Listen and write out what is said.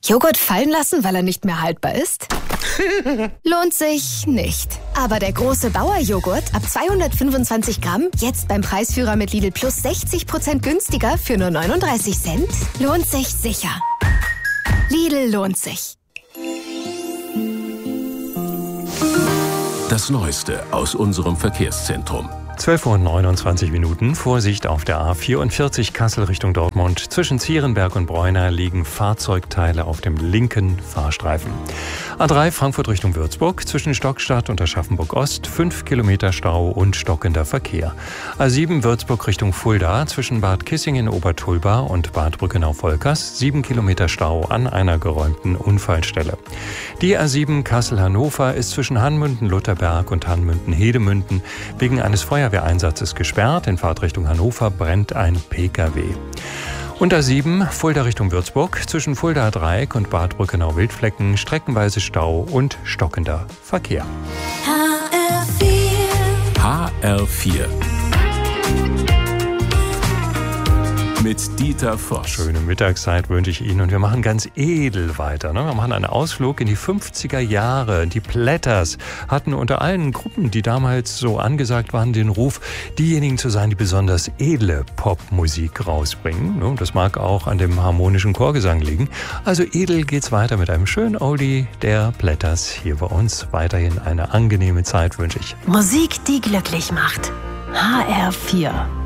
Joghurt fallen lassen, weil er nicht mehr haltbar ist? Lohnt sich nicht. Aber der große Bauer-Joghurt ab 225 Gramm, jetzt beim Preisführer mit Lidl Plus 60% günstiger für nur 39 Cent, lohnt sich sicher. Lidl lohnt sich. Das Neueste aus unserem Verkehrszentrum. 12:29 Uhr. Vorsicht auf der A44 Kassel Richtung Dortmund. Zwischen Zierenberg und Bräuner liegen Fahrzeugteile auf dem linken Fahrstreifen. A3 Frankfurt Richtung Würzburg. Zwischen Stockstadt und Aschaffenburg-Ost 5 Kilometer Stau und stockender Verkehr. A7 Würzburg Richtung Fulda. Zwischen Bad Kissingen Obertulba und Bad Brückenau-Volkers 7 Kilometer Stau an einer geräumten Unfallstelle. Die A7 Kassel-Hannover ist zwischen Hanmünden-Lutherberg und Hanmünden-Hedemünden wegen eines Feuerwehreinsatzes gesperrt. In Fahrtrichtung Hannover brennt ein Pkw. Und A7 Fulda Richtung Würzburg. Zwischen Fulda Dreieck und Bad Brückenau-Wildflecken streckenweise Stau und stockender Verkehr. HR4 mit Dieter Voss. Schöne Mittagszeit wünsche ich Ihnen und wir machen ganz edel weiter. Wir machen einen Ausflug in die 50er Jahre. Die Platters hatten unter allen Gruppen, die damals so angesagt waren, den Ruf, diejenigen zu sein, die besonders edle Popmusik rausbringen. Das mag auch an dem harmonischen Chorgesang liegen. Also edel geht's weiter mit einem schönen Oldie der Platters hier bei uns. Weiterhin eine angenehme Zeit wünsche ich. Musik, die glücklich macht. HR4